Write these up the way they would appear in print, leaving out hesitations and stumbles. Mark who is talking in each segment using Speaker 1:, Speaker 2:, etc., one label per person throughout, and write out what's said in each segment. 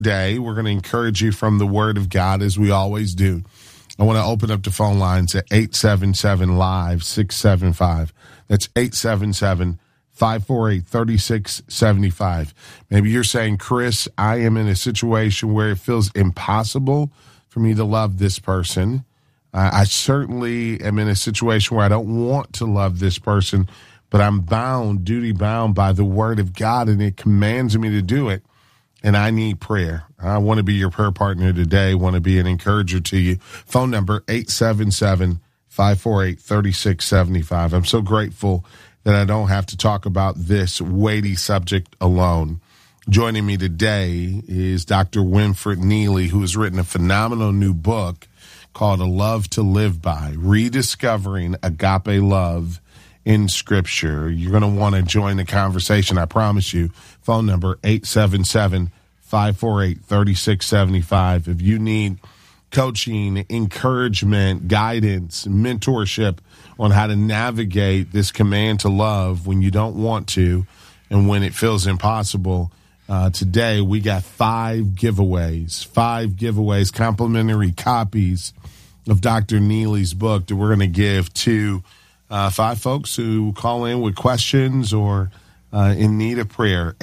Speaker 1: Day, we're going to encourage you from the Word of God, as we always do. I want to open up the phone lines at 877-LIVE-675. That's 877-548-3675. Maybe you're saying, Chris, I am in a situation where it feels impossible for me to love this person. I certainly am in a situation where I don't want to love this person, but I'm bound, duty bound by the Word of God, and it commands me to do it. And I need prayer. I want to be your prayer partner today. Want to be an encourager to you. Phone number 877-548-3675. I'm so grateful that I don't have to talk about this weighty subject alone. Joining me today is Dr. Winfred Neely, who has written a phenomenal new book called A Love to Live By, Rediscovering Agape Love in Scripture. You're going to want to join the conversation, I promise you. Phone number 877-548-3675. If you need coaching, encouragement, guidance, mentorship on how to navigate this command to love when you don't want to and when it feels impossible, today we got 5 giveaways, complimentary copies of Dr. Neely's book that we're going to give to 5 folks who call in with questions or in need of prayer.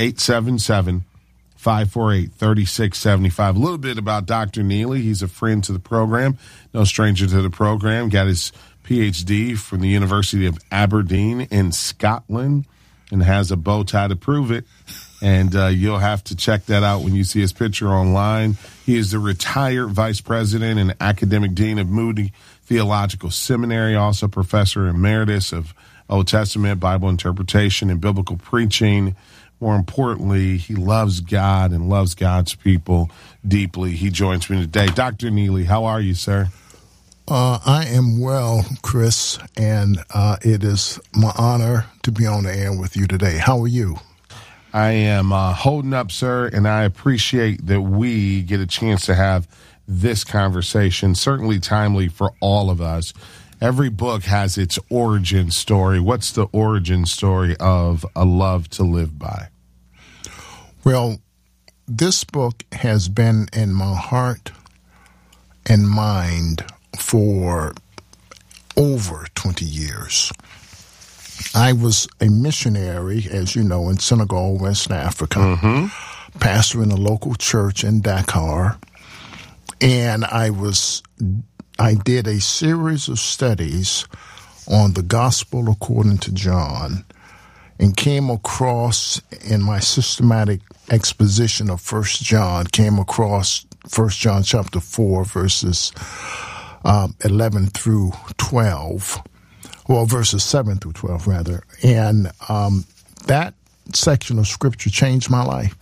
Speaker 1: 877-548-3675. A little bit about Dr. Neely. He's a friend to the program, no stranger to the program. Got his PhD from the University of Aberdeen in Scotland and has a bow tie to prove it. And you'll have to check that out when you see his picture online. He is the retired vice president and academic dean of Moody Theological Seminary, also professor emeritus of Old Testament, Bible interpretation, and biblical preaching. More importantly, he loves God and loves God's people deeply. He joins me today. Dr. Neely, how are you, sir?
Speaker 2: I am well, Chris, and it is my honor to be on the air with you today. How are you?
Speaker 1: I am holding up, sir, and I appreciate that we get a chance to have this conversation, certainly timely for all of us. Every book has its origin story. What's the origin story of A Love to Live By?
Speaker 2: Well, this book has been in my heart and mind for over 20 years. I was a missionary, as you know, in Senegal, West Africa, pastoring a local church in Dakar, and I did a series of studies on the Gospel according to John, and came across in my systematic exposition of 1 John, came across 1 John chapter 4, verses 11 through 12. Well, verses 7 through 12, rather. And that section of Scripture changed my life.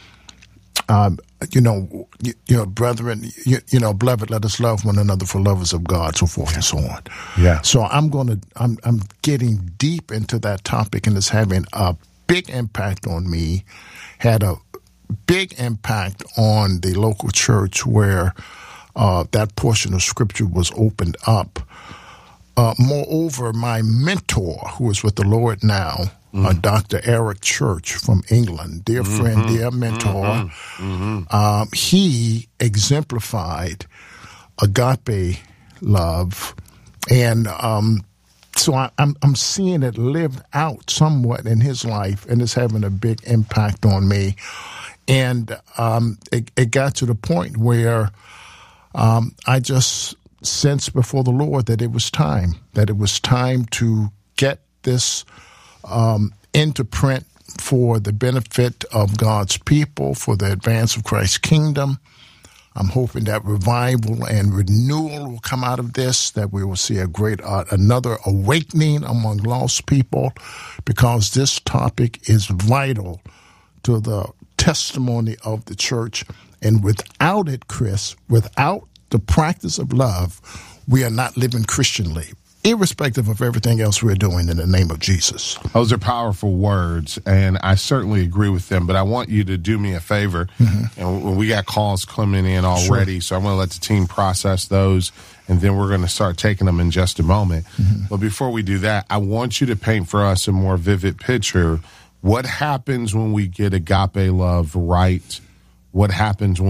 Speaker 2: Brethren, beloved, let us love one another, for love is of God, so forth and so on.
Speaker 1: Yeah.
Speaker 2: So I'm getting deep into that topic, and it's having a big impact on me, had a big impact on the local church where that portion of Scripture was opened up. Moreover, my mentor, who is with the Lord now, Dr. Eric Church from England, dear friend, dear mentor, he exemplified agape love. And so I'm seeing it lived out somewhat in his life, and it's having a big impact on me. And it got to the point where I just sensed before the Lord that it was time to get this into print for the benefit of God's people, for the advance of Christ's kingdom. I'm hoping that revival and renewal will come out of this, that we will see a great another awakening among lost people, because this topic is vital to the testimony of the church. And without it, Chris, without the practice of love, we are not living Christianly, irrespective of everything else we're doing in the name of Jesus.
Speaker 1: Those are powerful words, and I certainly agree with them, but I want you to do me a favor. And we got calls coming in already, so I'm going to let the team process those, and then we're going to start taking them in just a moment. But before we do that, I want you to paint for us a more vivid picture. What happens when we get agape love right what happens when